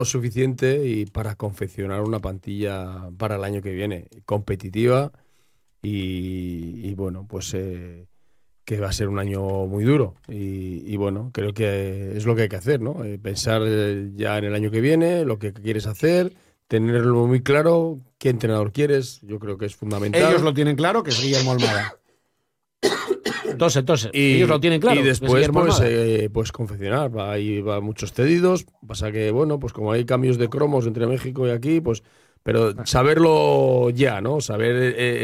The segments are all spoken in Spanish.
lo suficiente y para confeccionar una plantilla para el año que viene, competitiva y bueno, pues que va a ser un año muy duro. Y bueno, creo que es lo que hay que hacer, ¿no? Pensar ya en el año que viene, lo que quieres hacer, tenerlo muy claro, qué entrenador quieres, yo creo que es Ellos fundamental. lo tienen claro, que es Guillermo Almada. Tose, tose. Ellos lo Y, tienen y claro, que es después, Guillermo Almada. pues confeccionar. Ahí va muchos cedidos. Pasa que, bueno, pues como hay cambios de cromos entre México y aquí, pues, pero saberlo ya, ¿no? Saber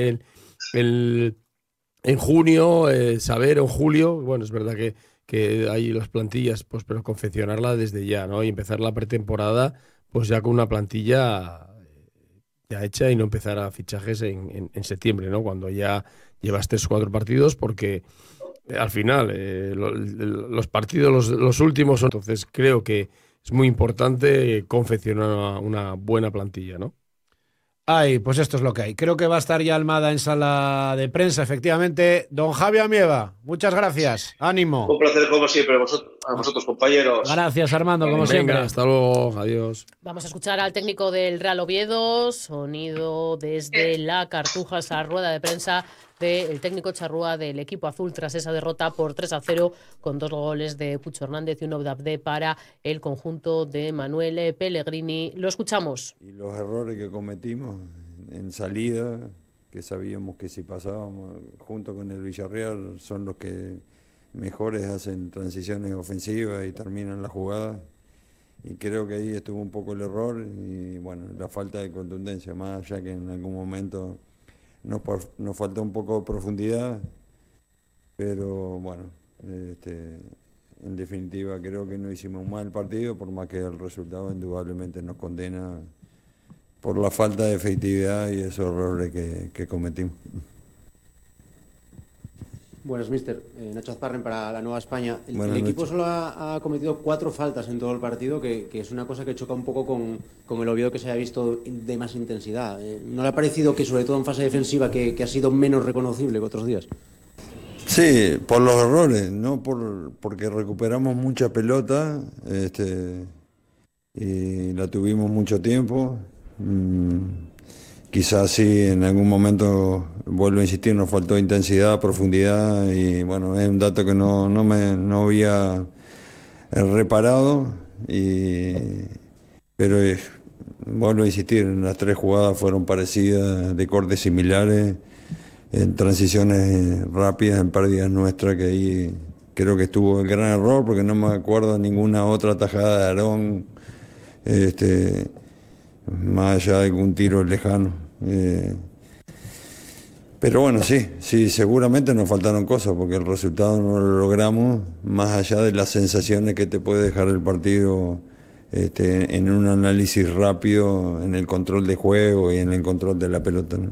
el- en junio, saber en julio, bueno, es verdad que hay las plantillas, pues, pero confeccionarla desde ya, ¿no? Y empezar la pretemporada, pues ya con una plantilla ya hecha y no empezar a fichajes en septiembre, ¿no? Cuando ya llevas 3 o 4 partidos, porque al final, los partidos, los últimos, entonces creo que es muy importante confeccionar una buena plantilla, ¿no? Ay, pues esto es lo que hay. Creo que va a estar ya Almada en sala de prensa, efectivamente. Don Javi Amieva, muchas gracias. Un Ánimo. placer como siempre a vosotros compañeros. Gracias, Armando, como Venga, siempre. hasta luego, adiós. Vamos a escuchar al técnico del Real Oviedo, sonido desde la Cartuja, esa rueda de prensa del técnico charrúa del equipo azul tras esa derrota por 3-0 con 2 goles de Pucho Hernández y uno de Abde para el conjunto de Manuel Pellegrini. Lo escuchamos. Y los errores que cometimos en salida, que sabíamos que si pasábamos junto con el Villarreal son los que mejores hacen transiciones ofensivas y terminan la jugada. Y creo que ahí estuvo un poco el error y bueno, la falta de contundencia, más allá que en algún momento nos faltó un poco de profundidad, pero bueno, en definitiva creo que no hicimos un mal partido, por más que el resultado indudablemente nos condena por la falta de efectividad y esos errores que cometimos. Buenas, mister. Nacho Azparren para la Nueva España. El Buenas equipo noches. solo ha cometido 4 faltas en todo el partido, que es una cosa que choca un poco con el Oviedo que se haya visto de más intensidad. ¿No le ha parecido que, sobre todo en fase defensiva, que ha sido menos reconocible que otros días? Sí, por los errores, no porque recuperamos mucha pelota y la tuvimos mucho tiempo. Quizás sí, en algún momento, vuelvo a insistir, nos faltó intensidad, profundidad y bueno, es un dato que no había reparado, pero vuelvo a insistir, las 3 jugadas fueron parecidas, de cortes similares, en transiciones rápidas, en pérdidas nuestras, que ahí creo que estuvo el gran error, porque no me acuerdo de ninguna otra tajada de Aarón, más allá de algún tiro lejano. Pero bueno, sí, seguramente nos faltaron cosas, porque el resultado no lo logramos, más allá de las sensaciones que te puede dejar el partido en un análisis rápido, en el control de juego y en el control de la pelota, ¿no?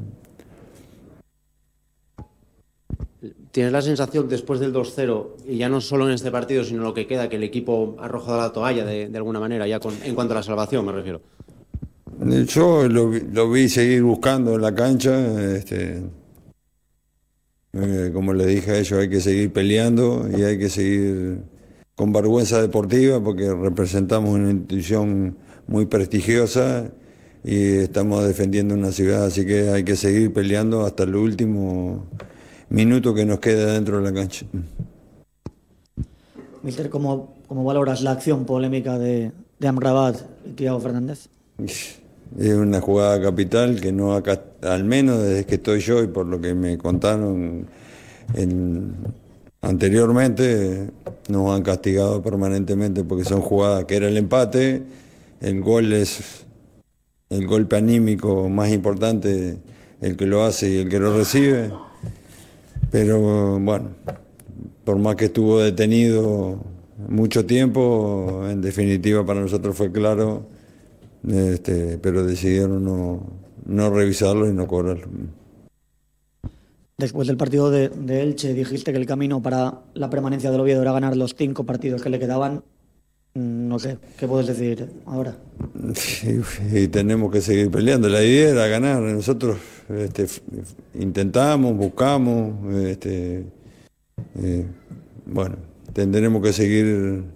¿Tienes la sensación, después del 2-0, y ya no solo en este partido, sino lo que queda, que el equipo ha arrojado la toalla de alguna manera, ya en cuanto a la salvación, me refiero? Yo lo vi seguir buscando en la cancha, como le dije a ellos, hay que seguir peleando y hay que seguir con vergüenza deportiva, porque representamos una institución muy prestigiosa y estamos defendiendo una ciudad, así que hay que seguir peleando hasta el último minuto que nos queda dentro de la cancha. Mister, ¿cómo valoras la acción polémica de Amrabat y Thiago Fernández? Es una jugada capital que no acá, al menos desde que estoy yo y por lo que me contaron anteriormente, nos han castigado permanentemente, porque son jugadas que era el empate, el gol es el golpe anímico más importante, el que lo hace y el que lo recibe. Pero bueno, por más que estuvo detenido mucho tiempo, en definitiva para nosotros fue claro, pero decidieron no revisarlo y no cobrarlo. Después del partido de Elche dijiste que el camino para la permanencia del Oviedo era ganar los 5 partidos que le quedaban. No sé, ¿qué puedes decir ahora? Y tenemos que seguir peleando. La idea era ganar. Nosotros intentamos, buscamos, bueno, tendremos que seguir